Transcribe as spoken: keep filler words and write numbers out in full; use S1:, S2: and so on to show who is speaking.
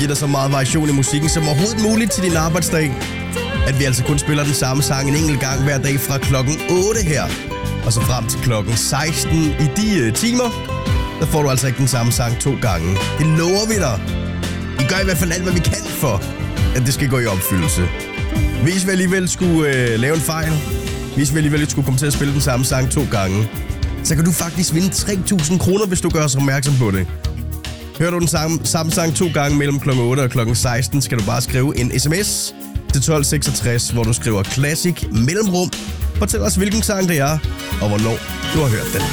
S1: give dig så meget variation i musikken som overhovedet muligt til din arbejdsdag. At vi altså kun spiller den samme sang en enkelt gang hver dag fra klokken otte her. Og så frem til klokken seksten i de uh, timer, der får du altså ikke den samme sang to gange. Det lover vi dig. Vi gør i hvert fald alt, hvad vi kan for, at det skal gå i opfyldelse. Hvis vi alligevel skulle uh, lave en fejl, hvis vi alligevel skulle komme til at spille den samme sang to gange, så kan du faktisk vinde tre tusind kroner, hvis du gør os opmærksom på det. Hører du den samme, samme sang to gange mellem klokken otte og klokken seksten, skal du bare skrive en sms til tolv seksogtres, hvor du skriver Classic mellemrum. Fortæl os, hvilken sang det er, og hvornår du har hørt den.